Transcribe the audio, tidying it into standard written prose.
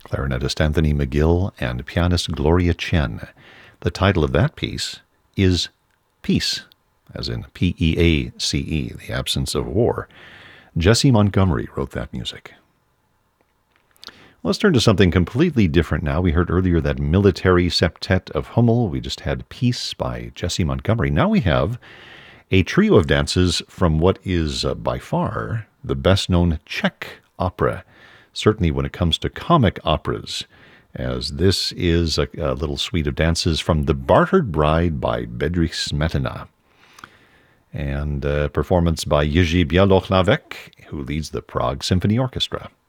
clarinetist Anthony McGill and pianist Gloria Chen. The title of that piece is Peace, as in P-E-A-C-E, the absence of war. Jesse Montgomery wrote that music. Let's turn to something completely different now. We heard earlier that military septet of Hummel. We just had Peace by Jesse Montgomery. Now we have a trio of dances from what is by far the best-known Czech opera, certainly when it comes to comic operas, as this is a little suite of dances from The Bartered Bride by Bedřich Smetana, and a performance by Jiří Bělohlávek, who leads the Prague Symphony Orchestra.